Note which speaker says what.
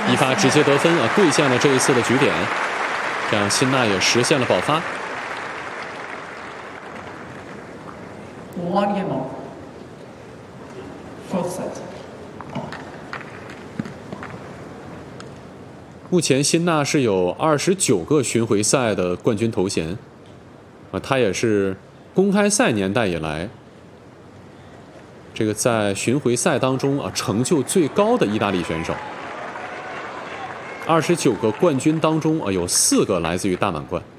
Speaker 1: 一发直接得分啊，兑现了这一次的局点，这样辛纳也实现了保发。
Speaker 2: 1 game off. Fourth set.
Speaker 1: 目前辛纳是有29个巡回赛的冠军头衔，啊，他也是公开赛年代以来，这个在巡回赛当中啊成就最高的意大利选手。29个冠军当中啊有4个来自于大满贯。